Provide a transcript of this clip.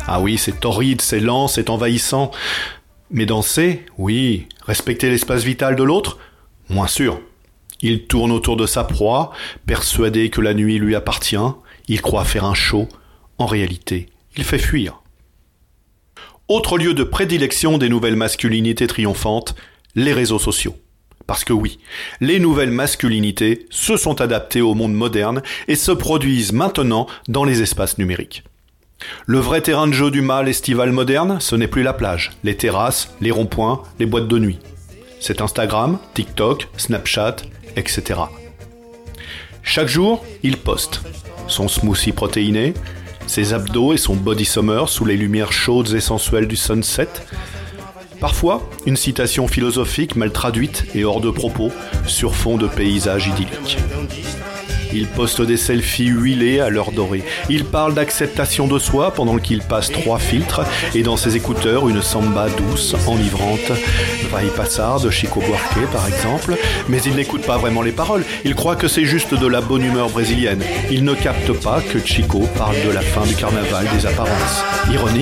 Ah oui, c'est torride, c'est lent, c'est envahissant. Mais danser, oui. Respecter l'espace vital de l'autre, moins sûr. Il tourne autour de sa proie, persuadé que la nuit lui appartient. Il croit faire un show. En réalité, il fait fuir. Autre lieu de prédilection des nouvelles masculinités triomphantes, les réseaux sociaux. Parce que oui, les nouvelles masculinités se sont adaptées au monde moderne et se produisent maintenant dans les espaces numériques. Le vrai terrain de jeu du mâle estival moderne, ce n'est plus la plage, les terrasses, les ronds-points, les boîtes de nuit. C'est Instagram, TikTok, Snapchat, etc. Chaque jour, il poste son smoothie protéiné, ses abdos et son body summer sous les lumières chaudes et sensuelles du sunset. Parfois, une citation philosophique mal traduite et hors de propos sur fond de paysages idylliques. Il poste des selfies huilés à l'heure dorée. Il parle d'acceptation de soi pendant qu'il passe 3 filtres et dans ses écouteurs une samba douce, enivrante. Vai Passar de Chico Buarque par exemple. Mais il n'écoute pas vraiment les paroles. Il croit que c'est juste de la bonne humeur brésilienne. Il ne capte pas que Chico parle de la fin du carnaval des apparences. Ironie.